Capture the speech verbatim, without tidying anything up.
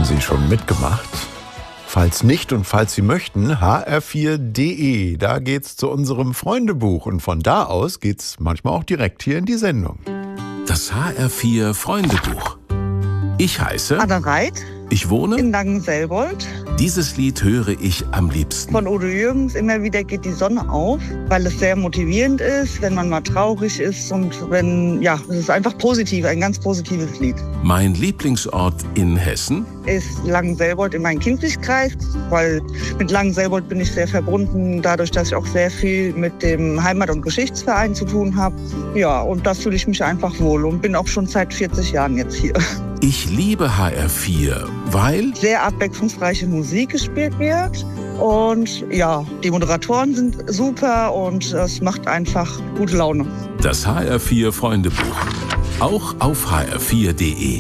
Sie schon mitgemacht? Falls nicht und falls Sie möchten, h r vier punkt d e. Da geht's zu unserem Freundebuch und von da aus geht's manchmal auch direkt hier in die Sendung. Das H R vier Freundebuch. Ich heiße Anne Reit. Ich wohne in Langenselbold. Dieses Lied höre ich am liebsten. Von Udo Jürgens, immer wieder geht die Sonne auf, weil es sehr motivierend ist, wenn man mal traurig ist und wenn, ja, es ist einfach positiv, ein ganz positives Lied. Mein Lieblingsort in Hessen Ist Langenselbold in meinem Kindlichkreis, weil mit Langenselbold bin ich sehr verbunden, dadurch, dass ich auch sehr viel mit dem Heimat- und Geschichtsverein zu tun habe. Ja, und da fühle ich mich einfach wohl und bin auch schon seit vierzig Jahren jetzt hier. Ich liebe H R vier, weil Sehr abwechslungsreiche Musik gespielt wird und ja, die Moderatoren sind super und es macht einfach gute Laune. das H R vier Freundebuch. Auch auf h r vier punkt d e.